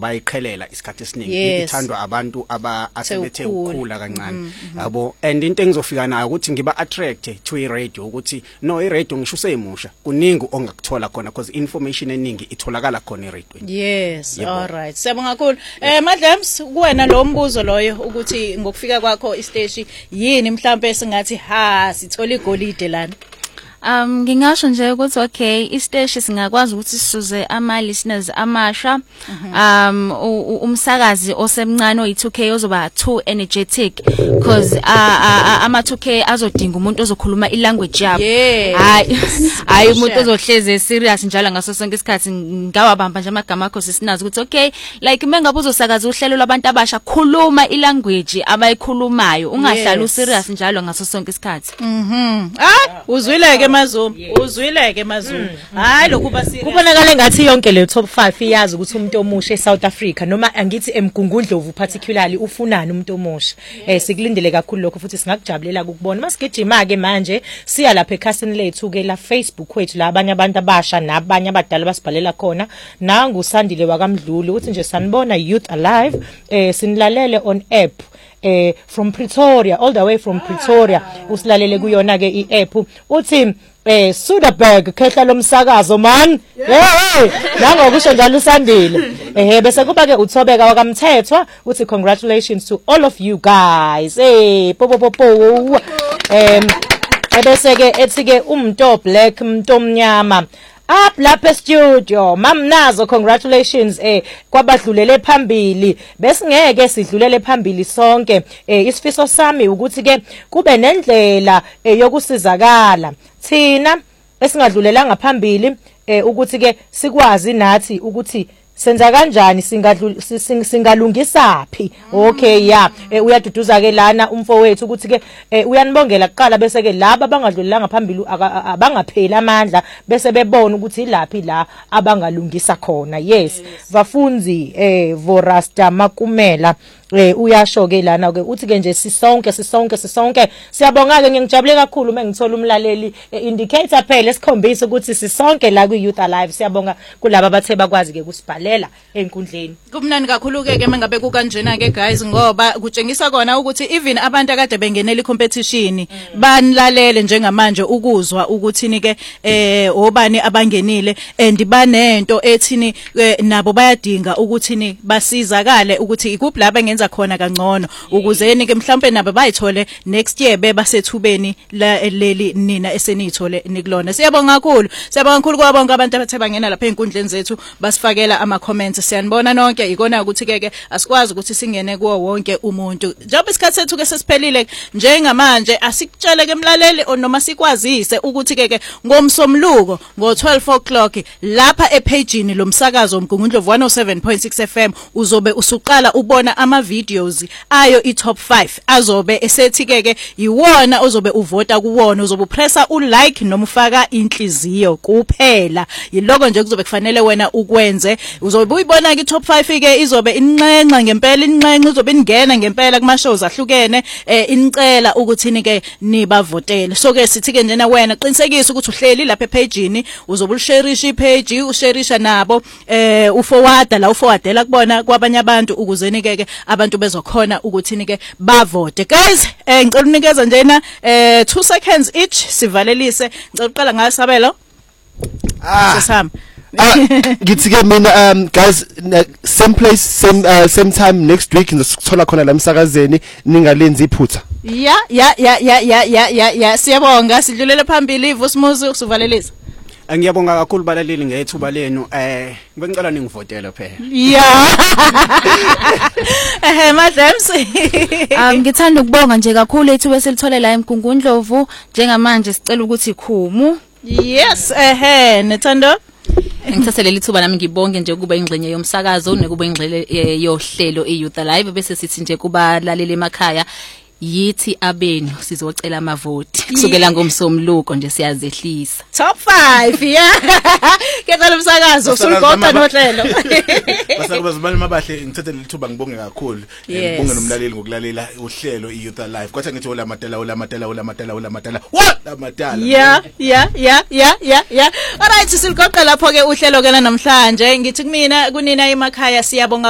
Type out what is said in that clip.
bayiqhelela isikhathi esiningi ithandwa abantu asebethe ukukhula kancane yabo and into engizofika nayo ukuthi ngiba attract to i-radio ukuthi no i-radio ngisho usemusha kuningi ongakuthola khona because information eningi itholakala khona i-radio. Yes, all right. Siyabonga kakhulu. Madlams kuwena lo mbuzo loyo ukuthi ngokufika kwakho isiteshi yini mhlambe singathi sithola igolide lana. Ngingasho nje ukuthi okay isiteshi singakwazi ukuthi sisuze ama listeners amasha umsakazi osemncane oyi2K ozoba too energetic because ama 2K azodinga umuntu ozokhuluma ilanguage yabo hayi umuntu ozohleze serious njalo ngaso sonke isikhathi ngawabamba nje amagama akho sisinazi ukuthi okay like mengabe uzosakaza uhlelo lwabantu abasha khuluma ilanguage abayikhulumayo ungahlala userious njalo ngaso sonke isikhathi. Uzwileke uzwileke Mazulu hayi lokhu basirious kubonakala ngathi yonke le top 5 iyazi ukuthi umuntu omusha eSouth Africa noma angithi eMgungundlovu particularly ufunani umuntu omusha sikulindele kakhulu lokho futhi singakujabulela ukubona masigijima ke manje siya lapha ekhasini lethu ke la Facebook wethu la abanye abantu abasha nabanye abadala basibhalela khona nangu uSandile wakamdluli uthi nje sanibona Youth Alive sinilalele on app from Pretoria all the way from Pretoria usilalele kuyona ke i-app uthi Suderberg khehla lomsakazo man nango kusho njalo uSandile bese kuba ke uThobeka wakamthethwa uthi congratulations to all of you guys popopopo ebese ke ethi ke umnto black umnto omnyama up lapha studio mamnazo congratulations kwabadlulele phambili besingeke sidlulele phambili sonke isifiso sami ukuthi ke kube nendlela yokusizakala thina esingadlulelanga phambili ukuthi ke sikwazi nathi ukuthi senza kanjani singalungisa phi okay uyaduduza ke lana umfowethu ukuthi ke uyanibongela kuqala bese ke laba abangadlulelanga phambili abangapheli amandla bese bebona ukuthi ilaphi la abangalungisa khona yes bafunzi Vorasta Makumela uyasho ke lana ke uthi ke nje sisonke siyabonga ke ngijabule kakhulu mengithola umlaleli indicator phela esikhombisa ukuthi sisonke la ku Youth Alive siyabonga kulabo abathe bakwazi ke kusibhalela enkundleni kumnani kakhulu ke mengabe kukanjena ke guys ngoba kutshengisa kona ukuthi even abantu akade bengenela icompetition banilalele njengamanje ukuzwa ukuthi ni ke obani abangenile and banento ethini nabo bayadinga ukuthi ni basizakale ukuthi ikuphi la bengenza khona kangcono ukuzeni ke mhlambe nabo bayithole next year beba sethubeni leli nina esenithole nikulona siyabonga kakhulu kwabonke abantu abathe bangena lapha enkundleni zethu basifakela ama comments siyanibona nonke ikona ukuthi ke asikwazi ukuthi singene kuwo wonke umuntu njengoba isikhathi sethu ke sesiphelile njengamanje asikutshele ke emlaleli noma sikwazise ukuthi ke ngomsomluko ngo12 o'clock lapha epageini lomsakazo uMgungundlovu 107.6 FM uzobe usuqala ubona ama videos ayo i-top 5 azobe esethi ke yiwona ozobe uvota kuwona uzobe upressa ulike noma ufaka inhliziyo kuphela yiloko nje kuzobe kufanele wena ukwenze uzobe uyibona ke i-top 5 ke izobe inxenxa ngempela inxenxa izobe ingena ngempela kuma shows ahlukene inicela ukuthi ni ke nibavotele so ke sithi ke njena wena qinisekisa ukuthi uhleli lapha epageini uzobe ulisharisha ipage usharisha nabo uforwardela kubona kwabanye abantu ukuze ni ke abantu bezokhona ukuthi ni ke bavote guys ngicela unikeza njena 2 seconds each sivalelise ngicela uqala ngasabelo sesami ngithi ke mina guys same place same time next week ngizothola khona la emsakazeni ningalenzi iphutha siyabonga sidlulele phambili iVusumuzi usuvalelisa ngiyabonga kakhulu balaleli ngethuba lenu ngicela ningivotele phela Madlams ngithanda ukubonga nje kakhulu ethu beselithole la eMgungundlovu njengamanje sicela ukuthi ikhumu yes Nethando ngithathelele ithuba nami ngibonge nje kuba ingxenye yomsakazo nekuba ingxele yohlelo iYouth Alive bese sithi nje kuba lalele emakhaya yithi abenu sizocela amavoti kusukela ngomsomluko nje siyazehlisa top 5 Kethela umsakazo usuligoqa nohlelo basakuba zibani mabahle ngithathe lithuba ngibonge kakhulu ngibonge nomlaleli ngokulalela uhlelo iYouth Alive kwathi ngithi ola matala alright siligoqa lapho ke uhlelo ke namhlanje ngithi kunina emakhaya siyabonga